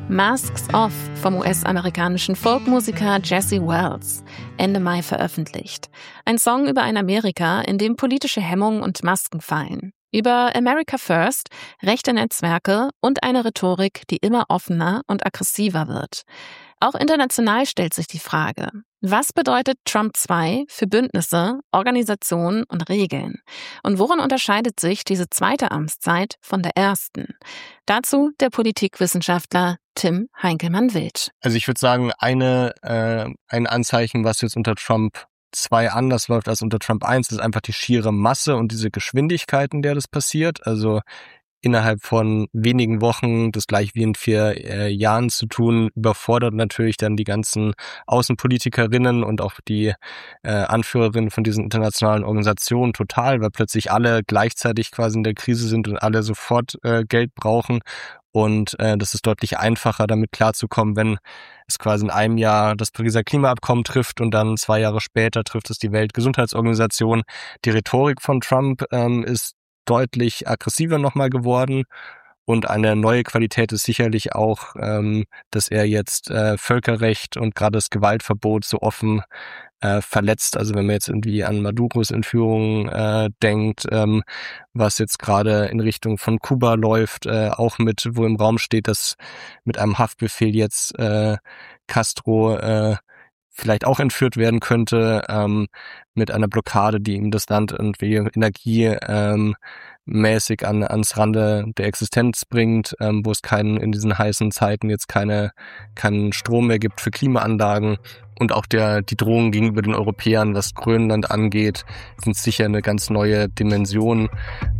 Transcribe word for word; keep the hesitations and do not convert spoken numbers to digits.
Masks Off vom U S-amerikanischen Folkmusiker Jesse Wells, Ende Mai veröffentlicht. Ein Song über ein Amerika, in dem politische Hemmungen und Masken fallen. Über America First, rechte Netzwerke und eine Rhetorik, die immer offener und aggressiver wird. Auch international stellt sich die Frage, was bedeutet Trump zwei für Bündnisse, Organisationen und Regeln? Und worin unterscheidet sich diese zweite Amtszeit von der ersten? Dazu der Politikwissenschaftler Tim Heinkelmann-Wild. Also ich würde sagen, eine, äh, ein Anzeichen, was jetzt unter Trump zwei anders läuft als unter Trump eins, ist einfach die schiere Masse und diese Geschwindigkeit, in der das passiert. Also innerhalb von wenigen Wochen das gleich wie in vier äh, Jahren zu tun, überfordert natürlich dann die ganzen Außenpolitikerinnen und auch die äh, Anführerinnen von diesen internationalen Organisationen total, weil plötzlich alle gleichzeitig quasi in der Krise sind und alle sofort äh, Geld brauchen. Und äh, das ist deutlich einfacher, damit klarzukommen, wenn es quasi in einem Jahr das Pariser Klimaabkommen trifft und dann zwei Jahre später trifft es die Weltgesundheitsorganisation. Die Rhetorik von Trump ähm, ist deutlich aggressiver nochmal geworden. Und eine neue Qualität ist sicherlich auch, ähm, dass er jetzt äh, Völkerrecht und gerade das Gewaltverbot so offen äh, verletzt. Also wenn man jetzt irgendwie an Maduros Entführung äh, denkt, ähm, was jetzt gerade in Richtung von Kuba läuft, äh, auch mit, wo im Raum steht, dass mit einem Haftbefehl jetzt äh, Castro äh, vielleicht auch entführt werden könnte, ähm, mit einer Blockade, die ihm das Land irgendwie Energie ähm, mäßig an, ans Rande der Existenz bringt, ähm, wo es keinen in diesen heißen Zeiten jetzt keine keinen Strom mehr gibt für Klimaanlagen. Und auch der die Drohungen gegenüber den Europäern, was Grönland angeht, sind sicher eine ganz neue Dimension.